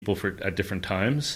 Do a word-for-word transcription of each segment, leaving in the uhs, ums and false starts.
people for at different times.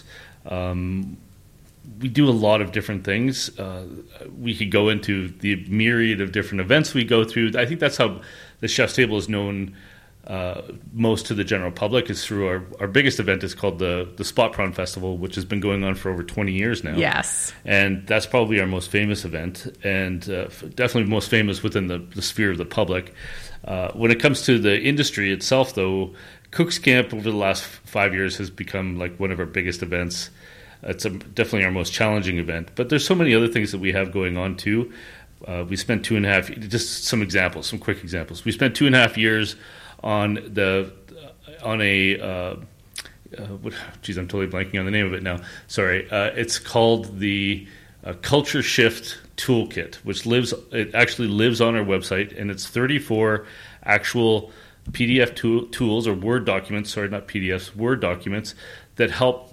Um, we do a lot of different things. Uh, we could go into the myriad of different events we go through. I think that's how the Chef's Table is known uh, most to the general public, is through our, our biggest event is called the, the Spot Prawn Festival, which has been going on for over twenty years now. Yes. And that's probably our most famous event, and uh, definitely most famous within the, the sphere of the public. Uh, when it comes to the industry itself, though, Cook's Camp over the last five years has become like one of our biggest events. It's a, definitely our most challenging event. But there's so many other things that we have going on too. Uh, we spent two and a half, just some examples, some quick examples. We spent two and a half years on the on a, uh, uh, what, geez, I'm totally blanking on the name of it now. Sorry. Uh, it's called the uh, Culture Shift Toolkit, which lives, it actually lives on our website, and it's thirty-four actual P D F tool, tools or Word documents, sorry, not P D Fs, Word documents that help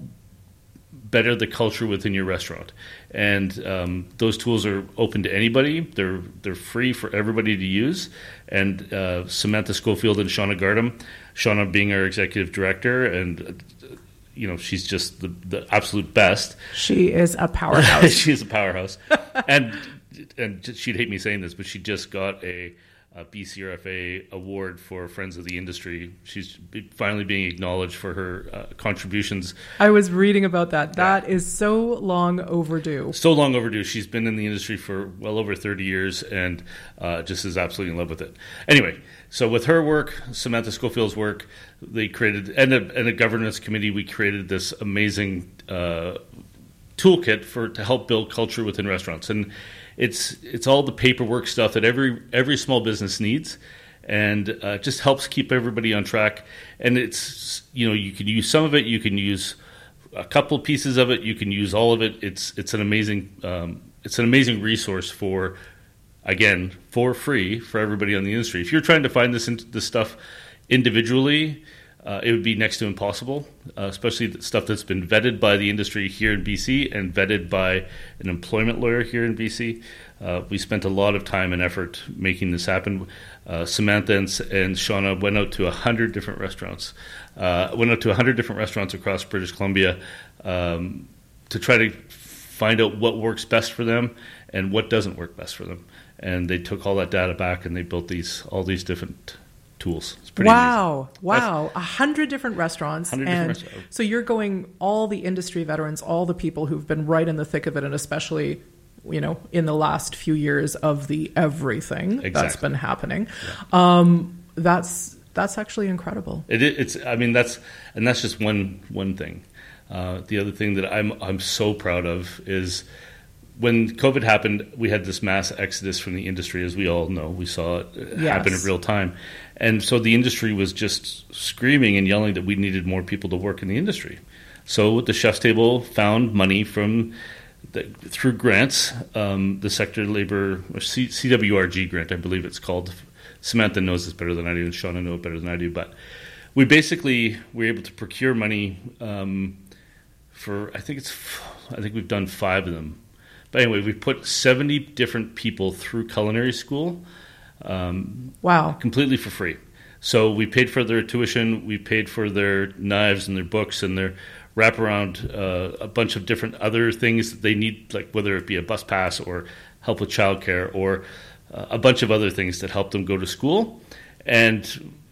better the culture within your restaurant. And um, those tools are open to anybody. They're they're free for everybody to use. And uh, Samantha Schofield and Shauna Gardam, Shauna being our executive director, and uh, you know, she's just the, the absolute best. She is a powerhouse. She is a powerhouse. and and she'd hate me saying this, but she just got a Uh, B C R F A award for Friends of the Industry. She's finally being acknowledged for her uh, contributions. I was reading about that. That yeah. is so long overdue. So long overdue. She's been in the industry for well over thirty years and uh, just is absolutely in love with it. Anyway, so with her work, Samantha Schofield's work, they created, and a, and a governance committee, we created this amazing uh, toolkit for to help build culture within restaurants. And It's it's all the paperwork stuff that every every small business needs, and uh, just helps keep everybody on track. And it's, you know, you can use some of it, you can use a couple pieces of it, you can use all of it. It's it's an amazing um, it's an amazing resource for, again, for free for everybody on the industry. If you're trying to find this this stuff individually, Uh, it would be next to impossible, uh, especially the stuff that's been vetted by the industry here in B C and vetted by an employment lawyer here in B C. Uh, we spent a lot of time and effort making this happen. Uh, Samantha and, and Shauna went out to one hundred different restaurants, uh, went out to one hundred different restaurants across British Columbia um, to try to find out what works best for them and what doesn't work best for them. And they took all that data back and they built these all these different tools. It's pretty wow. amazing. Wow. A hundred different restaurants. one hundred and different restaurants. So you're going all the industry veterans, all the people who've been right in the thick of it, and especially, you know, in the last few years of the everything exactly. that's been happening. Yeah. Um, that's, that's actually incredible. It, it's, I mean, that's, and that's just one, one thing. Uh, the other thing that I'm, I'm so proud of is, when COVID happened, we had this mass exodus from the industry, as we all know. We saw it yes. happen in real time. And so the industry was just screaming and yelling that we needed more people to work in the industry. So the Chef's Table found money from the, through grants, um, the Sector Labor, or C, C W R G grant, I believe it's called. Samantha knows this better than I do, and Shauna knows it better than I do. But we basically were able to procure money um, for, I think it's, I think we've done five of them. But anyway, we put seventy different people through culinary school. Um, wow. Completely for free. So we paid for their tuition, we paid for their knives and their books and their wraparound, uh, a bunch of different other things that they need, like whether it be a bus pass or help with childcare or uh, a bunch of other things that help them go to school. And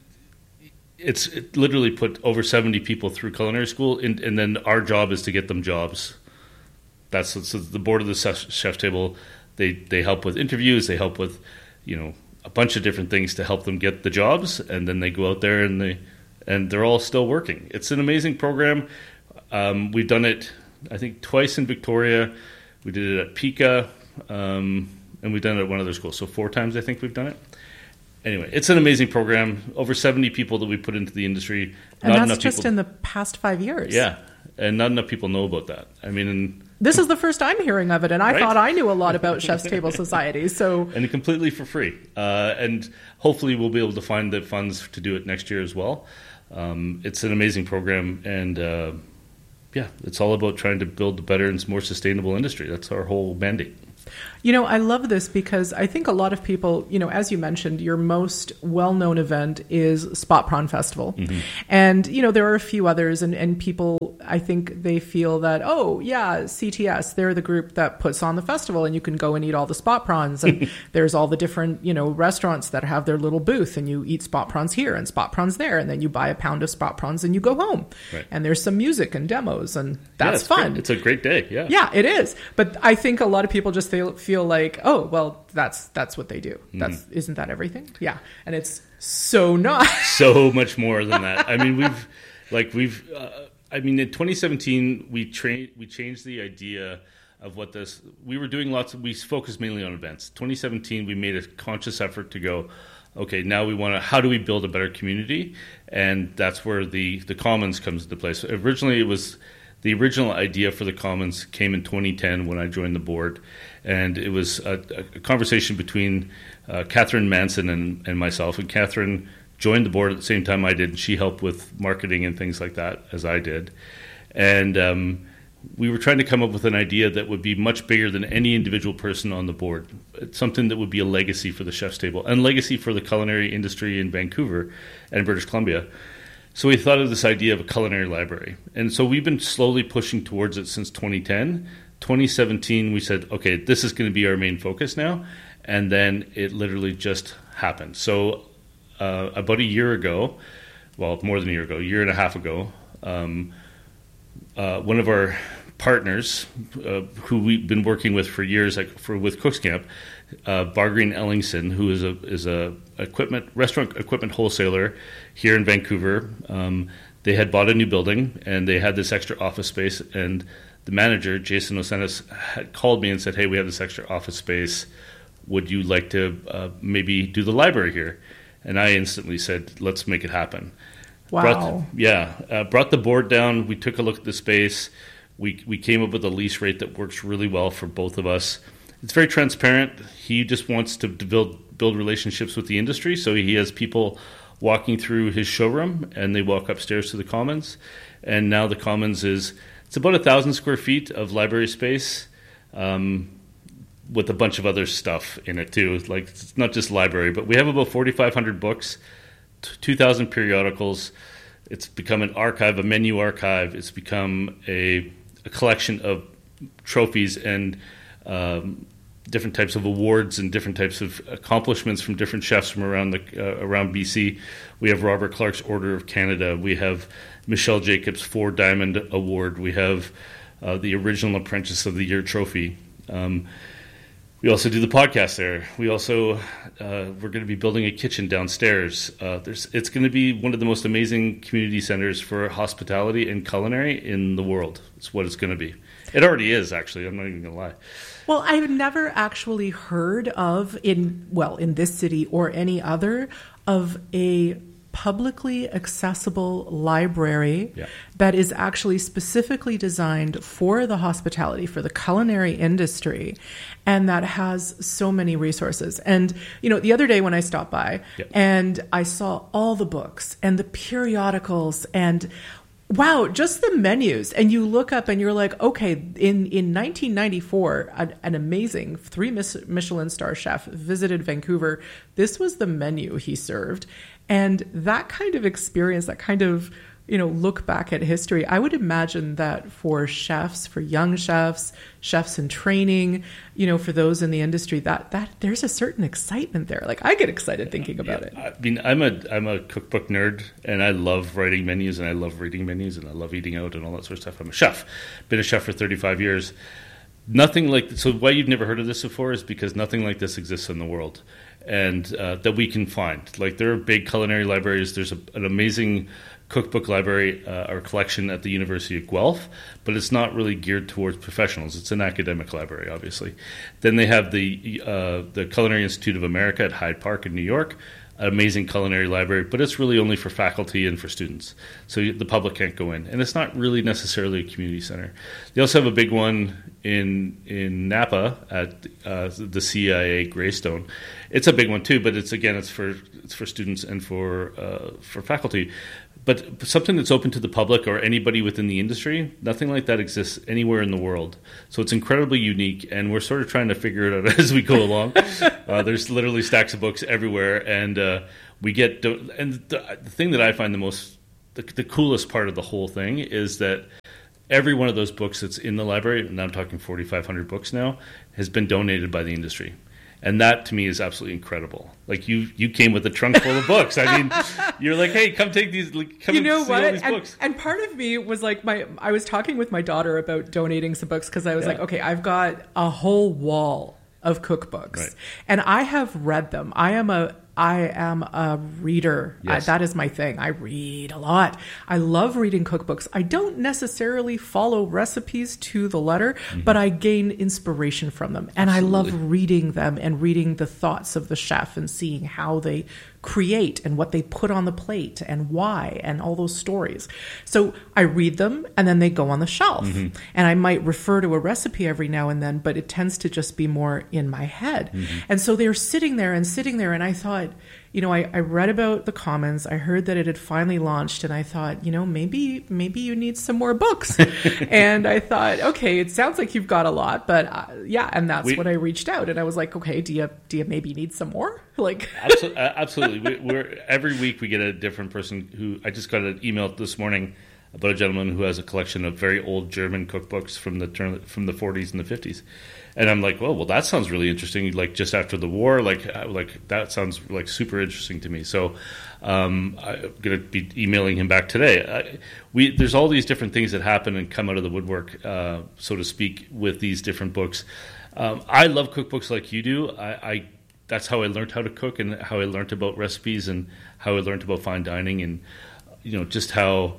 it's it literally put over seventy people through culinary school, and, and then our job is to get them jobs. That's so the board of the Chef's Table. They they help with interviews. They help with, you know, a bunch of different things to help them get the jobs, and then they go out there and they and they're all still working. It's an amazing program. Um, we've done it, I think, twice in Victoria. We did it at Pika, um, and we've done it at one other school. So four times, I think, we've done it. Anyway, it's an amazing program. Over seventy people that we put into the industry. And not that's enough just people, in the past five years. Yeah, and not enough people know about that. I mean. In, This is the first I'm hearing of it, and I right? thought I knew a lot about Chef's Table Society. So, and completely for free, uh, and hopefully we'll be able to find the funds to do it next year as well. Um, it's an amazing program, and uh, yeah, it's all about trying to build a better and more sustainable industry. That's our whole mandate. You know, I love this because I think a lot of people, you know, as you mentioned, your most well-known event is Spot Prawn Festival. Mm-hmm. And, you know, there are a few others, and, and people, I think they feel that, oh, yeah, C T S, they're the group that puts on the festival and you can go and eat all the spot prawns. And there's all the different, you know, restaurants that have their little booth and you eat spot prawns here and spot prawns there. And then you buy a pound of spot prawns and you go home. Right. And there's some music and demos and that's yeah, it's fun. Great. It's a great day. Yeah. Yeah, it is. But I think a lot of people just feel, feel like, oh, well, that's that's what they do. That's mm. Isn't that everything? Yeah. And it's so not. So much more than that. I mean, we've like we've uh, I mean, in twenty seventeen we trained we changed the idea of what this we were doing lots of we focused mainly on events. twenty seventeen we made a conscious effort to go, okay, now we want to how do we build a better community? And that's where the the Commons comes into place. Originally it was The original idea for the Commons came in twenty ten when I joined the board, and it was a, a conversation between uh, Catherine Manson and, and myself. And Catherine joined the board at the same time I did, and she helped with marketing and things like that, as I did. And um, we were trying to come up with an idea that would be much bigger than any individual person on the board. It's something that would be a legacy for the Chef's Table, and legacy for the culinary industry in Vancouver and British Columbia. So we thought of this idea of a culinary library. And so we've been slowly pushing towards it since twenty ten. twenty seventeen, we said, okay, this is going to be our main focus now. And then it literally just happened. So uh, about a year ago, well, more than a year ago, a year and a half ago, um, uh, one of our partners, uh, who we've been working with for years, like for with Cooks Camp, uh, Bargreen Ellingson, who is a is a equipment restaurant equipment wholesaler here in Vancouver. Um, they had bought a new building and they had this extra office space. And the manager, Jason Osenis, had called me and said, "Hey, we have this extra office space. Would you like to uh, maybe do the library here?" And I instantly said, "Let's make it happen." Wow. Brought, yeah, uh, brought the board down. We took a look at the space. We we came up with a lease rate that works really well for both of us. It's very transparent. He just wants to build build relationships with the industry, so he has people walking through his showroom, and they walk upstairs to the Commons. And now the Commons is it's about a thousand square feet of library space, um, with a bunch of other stuff in it too. Like it's not just library, but we have about forty-five hundred books, two thousand periodicals. It's become an archive, a menu archive. It's become a, a collection of trophies and um, different types of awards and different types of accomplishments from different chefs from around the uh, around B C. We have Robert Clark's Order of Canada. We have Michelle Jacobs' Four Diamond Award. We have uh, the Original Apprentice of the Year trophy. Um, we also do the podcast there. We also uh, we're going to be building a kitchen downstairs. Uh, there's it's going to be one of the most amazing community centers for hospitality and culinary in the world. It's what it's going to be. It already is, actually. I'm not even going to lie. Well, I've never actually heard of, in well, in this city or any other, of a publicly accessible library yeah. that is actually specifically designed for the hospitality, for the culinary industry, and that has so many resources. And, you know, the other day when I stopped by yeah. and I saw all the books and the periodicals and wow, just the menus. And you look up and you're like, okay, in, in nineteen ninety-four, an, an amazing three Michelin star chef visited Vancouver. This was the menu he served. And that kind of experience, that kind of, you know, look back at history, I would imagine that for chefs, for young chefs, chefs in training, you know, for those in the industry, that that there's a certain excitement there. Like I get excited thinking about yeah, it. I mean, I'm a I'm a cookbook nerd, and I love writing menus, and I love reading menus, and I love eating out and all that sort of stuff. I'm a chef, been a chef for thirty-five years. Nothing like so. Why you've never heard of this before is because nothing like this exists in the world, and uh, that we can find. Like there are big culinary libraries. There's a, an amazing cookbook library uh, or collection at the University of Guelph, but it's not really geared towards professionals. It's an academic library, obviously. Then they have the uh, the Culinary Institute of America at Hyde Park in New York, an amazing culinary library, but it's really only for faculty and for students. So the public can't go in. And it's not really necessarily a community center. They also have a big one in in Napa at uh, the C I A Greystone. It's a big one too, but it's again, it's for it's for students and for uh, for faculty. but something that's open to the public or anybody within the industry, nothing like that exists anywhere in the world. So it's incredibly unique, and we're sort of trying to figure it out as we go along. uh, there's literally stacks of books everywhere, and uh, we get and the, the thing that I find the most the, the coolest part of the whole thing is that every one of those books that's in the library, and I'm talking forty-five hundred books now, has been donated by the industry. And that, to me, is absolutely incredible. Like, you you came with a trunk full of books. I mean, you're like, hey, come take these, like, come you know and see what? all these and, books. And part of me was like, my I was talking with my daughter about donating some books because I was Yeah. like, okay, I've got a whole wall of cookbooks. Right. And I have read them. I am a I am a reader. Yes. I, that is my thing. I read a lot. I love reading cookbooks. I don't necessarily follow recipes to the letter, mm-hmm. but I gain inspiration from them. And Absolutely. I love reading them and reading the thoughts of the chef and seeing how they create and what they put on the plate and why and all those stories. So I read them and then they go on the shelf. Mm-hmm. And I might refer to a recipe every now and then, but it tends to just be more in my head. Mm-hmm. And so they're sitting there and sitting there, and I thought, you know, I, I read about the Commons. I heard that it had finally launched, and I thought, you know, maybe maybe you need some more books. And I thought, okay, it sounds like you've got a lot, but uh, yeah, and that's we, what I reached out, and I was like, okay, do you do you maybe need some more? Like, absolutely, absolutely. We, we're every week we get a different person who. I just got an email this morning about a gentleman who has a collection of very old German cookbooks from the turn from the forties and the fifties. And I'm like, well, well, that sounds really interesting. Like just after the war, like, like that sounds like super interesting to me. So um, I'm going to be emailing him back today. I, we there's all these different things that happen and come out of the woodwork, uh, so to speak, with these different books. Um, I love cookbooks like you do. I, I that's how I learned how to cook and how I learned about recipes and how I learned about fine dining and you know just how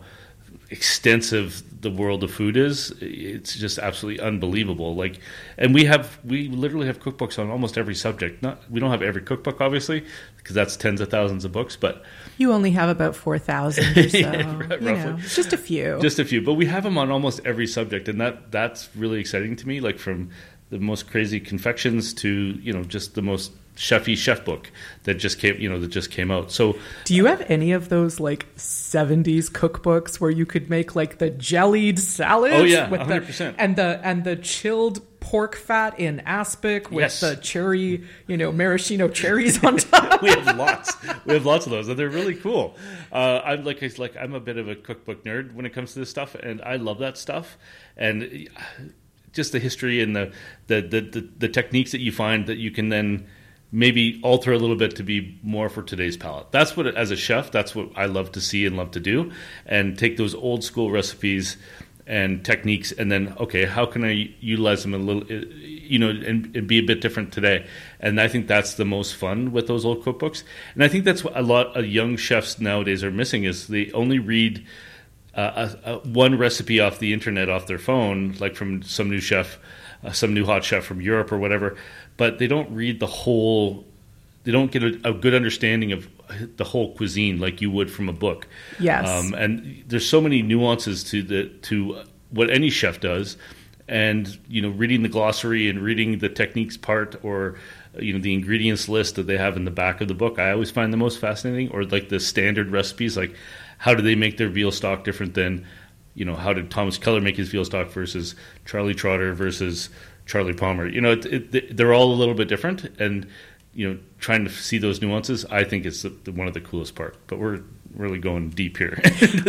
extensive the world of food is. It's just absolutely unbelievable. Like, and we have we literally have cookbooks on almost every subject. Not we don't have every cookbook, obviously, because that's tens of thousands of books. But you only have about four thousand or so. Yeah, roughly, you know, just a few, just a few. But we have them on almost every subject, and that that's really exciting to me. Like from the most crazy confections to you know just the most chefy chef book that just came, you know, that just came out. So, do you have any of those like seventies cookbooks where you could make like the jellied salads? Oh yeah, with one hundred percent. The, and the and the chilled pork fat in aspic with yes. the cherry, you know, maraschino cherries on top. We have lots. We have lots of those, and they're really cool. Uh, I'm like, it's like I'm a bit of a cookbook nerd when it comes to this stuff, and I love that stuff. And just the history and the the the, the, the techniques that you find that you can then maybe alter a little bit to be more for today's palate. That's what, as a chef, that's what I love to see and love to do, and take those old school recipes and techniques, and then, okay, how can I utilize them a little, you know, and, and be a bit different today? And I think that's the most fun with those old cookbooks. And I think that's what a lot of young chefs nowadays are missing, is they only read uh, a, a, one recipe off the internet, off their phone, like from some new chef, uh, some new hot chef from Europe or whatever, but they don't read the whole, they don't get a, a good understanding of the whole cuisine like you would from a book. Yes. Um, and there's so many nuances to the to what any chef does. And, you know, reading the glossary and reading the techniques part, or, you know, the ingredients list that they have in the back of the book, I always find the most fascinating. Or like the standard recipes, like how do they make their veal stock different than, you know, how did Thomas Keller make his veal stock versus Charlie Trotter versus Charlie Palmer? You know, it, it, they're all a little bit different, and you know, trying to see those nuances, I think it's the, the, one of the coolest part. But we're really going deep here.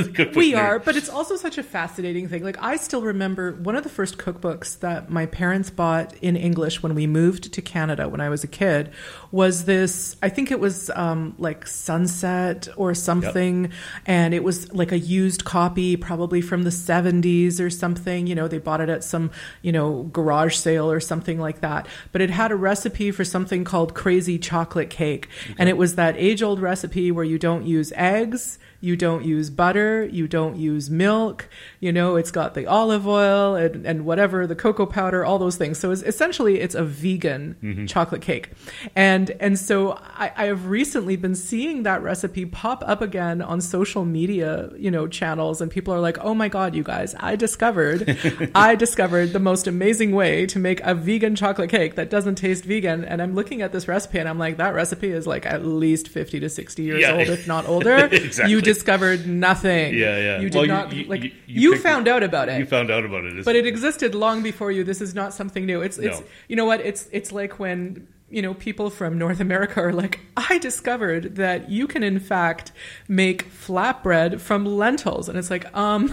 We are, but it's also such a fascinating thing. Like, I still remember one of the first cookbooks that my parents bought in English when we moved to Canada when I was a kid was this, I think it was um, like Sunset or something. Yep. And it was like a used copy, probably from the seventies or something. You know, they bought it at some, you know, garage sale or something like that. But it had a recipe for something called crazy chocolate cake. Okay. And it was that age-old recipe where you don't use eggs, you don't use butter, you don't use milk, you know, it's got the olive oil and, and whatever, the cocoa powder, all those things. So it's, essentially it's a vegan mm-hmm. chocolate cake. And and so I, I have recently been seeing that recipe pop up again on social media, you know, channels, and people are like, oh my God, you guys, I discovered, I discovered the most amazing way to make a vegan chocolate cake that doesn't taste vegan. And I'm looking at this recipe and I'm like, that recipe is like at least fifty to sixty years yeah. old, if not older. Exactly. You discovered nothing. Yeah, yeah. You did well, not you, you, like you, you, you found out about it. You found out about it, but it existed long before you. This is not something new. It's it's no. you know what? It's it's like when you know, people from North America are like, I discovered that you can in fact make flatbread from lentils. And it's like, um,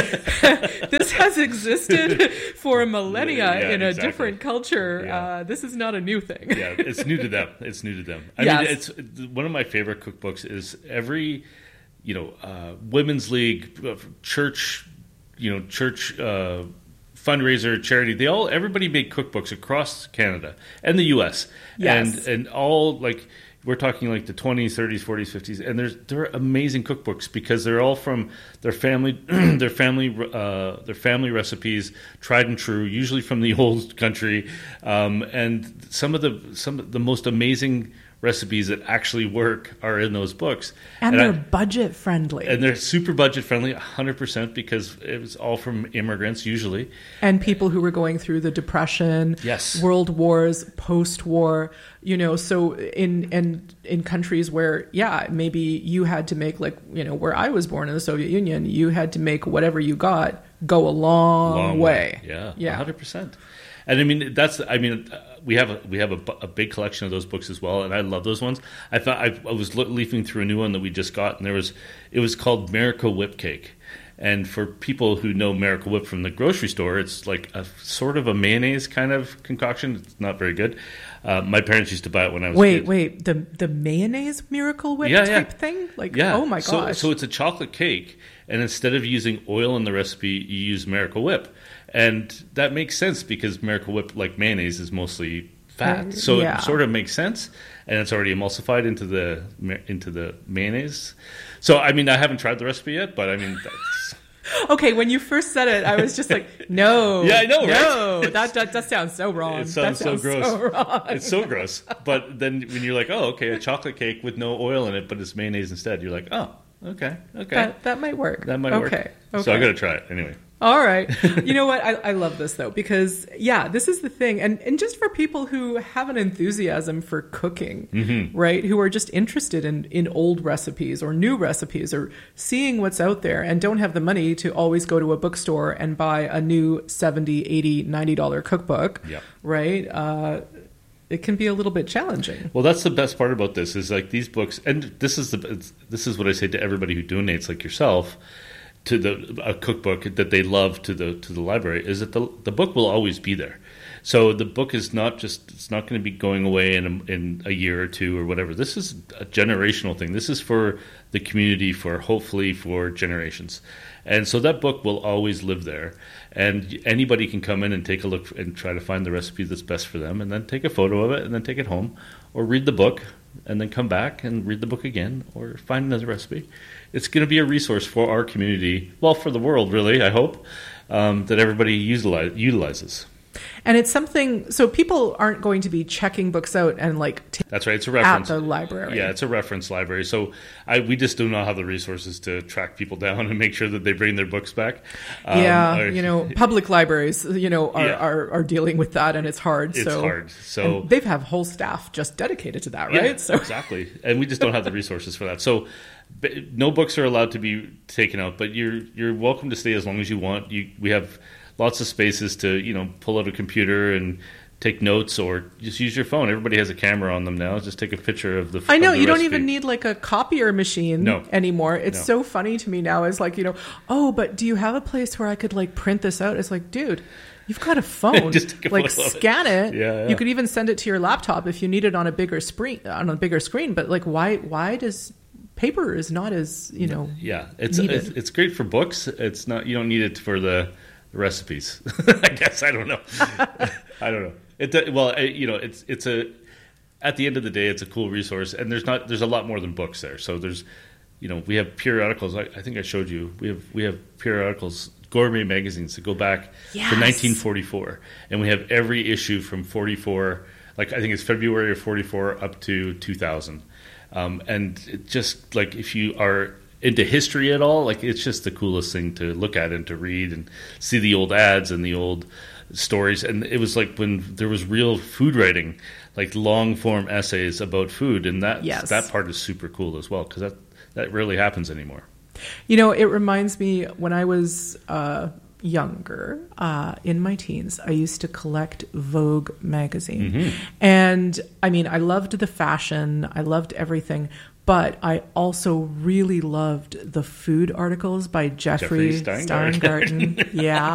this has existed for millennia yeah, in a exactly. different culture. Yeah. Uh, this is not a new thing. Yeah, it's new to them. It's new to them. I yes. mean, it's one of my favorite cookbooks is every, you know, uh, women's league, church, you know, church, uh, fundraiser, charity, they all everybody made cookbooks across Canada and the U S yes. and and all like we're talking like the twenties, thirties, forties, fifties, and there's they're amazing cookbooks because they're all from their family their family uh, their family recipes, tried and true, usually from the old country, um, and some of the some of the most amazing recipes that actually work are in those books. And, and they're I, budget friendly. And they're super budget friendly, one hundred percent, because it was all from immigrants usually. And people who were going through the Depression, yes. World Wars, post-war, you know, so in, in, in countries where, yeah, maybe you had to make, like, you know, where I was born in the Soviet Union, you had to make whatever you got go a long, long way. way. Yeah, yeah, one hundred percent. And I mean, that's, I mean, we have a, we have a, a big collection of those books as well, and I love those ones. I thought I, I was leafing through a new one that we just got, and there was, it was called Miracle Whip Cake. And for people who know Miracle Whip from the grocery store, it's like a sort of a mayonnaise kind of concoction. It's not very good. Uh, my parents used to buy it when I was wait, a kid. Wait, the the mayonnaise Miracle Whip yeah, type yeah. thing? Like, yeah. oh my gosh. So, so it's a chocolate cake, and instead of using oil in the recipe, you use Miracle Whip. And that makes sense because Miracle Whip, like mayonnaise, is mostly fat. So yeah. it sort of makes sense, and it's already emulsified into the into the mayonnaise. So, I mean, I haven't tried the recipe yet, but I mean... That's, okay, when you first said it, I was just like, no. Yeah, I know, right? No, that, that, that sounds so wrong. It sounds, that sounds so gross. So wrong. It's so gross. But then when you're like, oh, okay, a chocolate cake with no oil in it, but it's mayonnaise instead, you're like, oh, okay, okay. That, that might work. That might okay. work. Okay. So I got to try it anyway. All right. You know what? I, I love this, though, because, yeah, this is the thing. And, and just for people who have an enthusiasm for cooking, mm-hmm. right, who are just interested in, in old recipes or new recipes or seeing what's out there and don't have the money to always go to a bookstore and buy a new seventy dollars, eighty dollars, ninety dollars cookbook, yep. right? Uh, it can be a little bit challenging. Well, that's the best part about this is like these books, and this is the this is what I say to everybody who donates, like yourself, to the a cookbook that they love to the to the library, is that the the book will always be there. So the book is not just it's not going to be going away in a, in a year or two or whatever. This is a generational thing. This is for the community, for hopefully for generations. And so that book will always live there. And anybody can come in and take a look and try to find the recipe that's best for them, and then take a photo of it and then take it home, or read the book and then come back and read the book again, or find another recipe. It's going to be a resource for our community, well, for the world, really, I hope, um, that everybody utilize, utilizes. And it's something, so people aren't going to be checking books out and like t- that's right. It's a reference at the library. Yeah, it's a reference library. So I we just do not have the resources to track people down and make sure that they bring their books back. Um, yeah, or, you know, public libraries, you know, are, yeah. are, are dealing with that, and it's hard. It's so, hard. So they have whole staff just dedicated to that, right? Yeah, so exactly. And we just don't have the resources for that. So no books are allowed to be taken out, but you're you're welcome to stay as long as you want. You we have lots of spaces to, you know, pull out a computer and take notes, or just use your phone. Everybody has a camera on them now. Just take a picture of the I know, of the you recipe. don't even need like a copier machine no. anymore. It's no. so funny to me now. It's like, you know, oh, but do you have a place where I could like print this out? It's like, dude, you've got a phone. Just take a like photo of scan it. it. Yeah, yeah. You could even send it to your laptop if you need it on a bigger screen on a bigger screen. But like, why why does paper is not as, you know, yeah, it's needed. it's, it's great for books. It's not, you don't need it for the recipes. I guess I don't know. I don't know. It well, it, you know, it's it's a at the end of the day, it's a cool resource, and there's not there's a lot more than books there. So there's, you know, we have periodicals. I, I think I showed you. We have we have periodicals, gourmet magazines that go back yes. to nineteen forty-four, and we have every issue from forty-four. Like I think it's February of forty-four up to two thousand. Um, and it just like if you are into history at all, like it's just the coolest thing to look at and to read and see the old ads and the old stories. And it was like when there was real food writing, like long form essays about food, and that yes. that part is super cool as well, because that that rarely happens anymore. You know, it reminds me when I was uh, younger, uh, in my teens, I used to collect Vogue magazine. Mm-hmm. And I mean, I loved the fashion, I loved everything, but I also really loved the food articles by Jeffrey, Jeffrey Steingarten. Steingarten. Yeah.